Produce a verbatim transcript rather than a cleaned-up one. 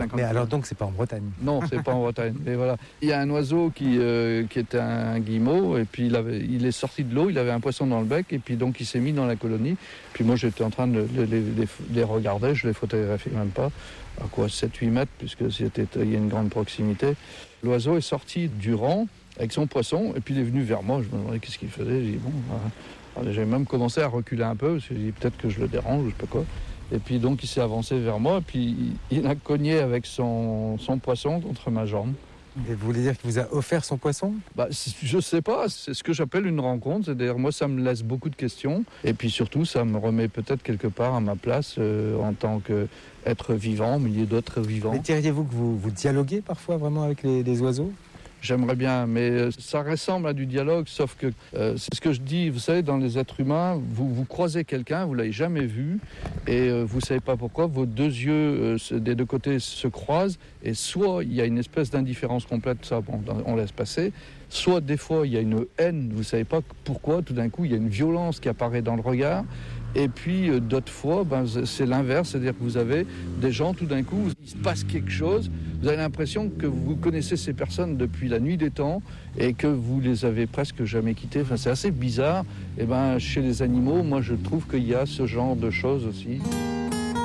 Mais alors donc c'est pas en Bretagne? Non, c'est pas en Bretagne. Mais voilà, il y a un oiseau qui euh, qui était un guillemot et puis il avait, il est sorti de l'eau, il avait un poisson dans le bec et puis donc il s'est mis dans la colonie. Puis moi j'étais en train de les, les, les, les regarder, je les photographiais même pas, à quoi sept huit mètres puisque c'était il y a une grande proximité. L'oiseau est sorti du rang avec son poisson et puis il est venu vers moi. Je me demandais qu'est-ce qu'il faisait. J'ai dit bon, voilà. J'ai même commencé à reculer un peu parce que j'ai dit peut-être que je le dérange, je sais pas quoi. Et puis donc il s'est avancé vers moi, et puis il a cogné avec son, son poisson contre ma jambe. Et vous voulez dire qu'il vous a offert son poisson? Bah, je sais pas, c'est ce que j'appelle une rencontre. C'est-à-dire moi ça me laisse beaucoup de questions, et puis surtout ça me remet peut-être quelque part à ma place euh, en tant qu'être vivant, au milieu d'autres vivants. Mais diriez-vous que vous, vous dialoguez parfois vraiment avec les, les oiseaux? J'aimerais bien, mais ça ressemble à du dialogue, sauf que euh, c'est ce que je dis, vous savez, dans les êtres humains, vous, vous croisez quelqu'un, vous ne l'avez jamais vu, et euh, vous ne savez pas pourquoi, vos deux yeux euh, des deux côtés se croisent, et soit il y a une espèce d'indifférence complète, ça bon, on laisse passer, soit des fois il y a une haine, vous ne savez pas pourquoi, tout d'un coup il y a une violence qui apparaît dans le regard, et puis euh, d'autres fois, ben, c'est l'inverse, c'est-à-dire que vous avez des gens, tout d'un coup, il se passe quelque chose, vous avez l'impression que vous connaissez ces personnes depuis la nuit des temps et que vous les avez presque jamais quittées. Enfin, c'est assez bizarre. Et ben, chez les animaux, moi je trouve qu'il y a ce genre de choses aussi.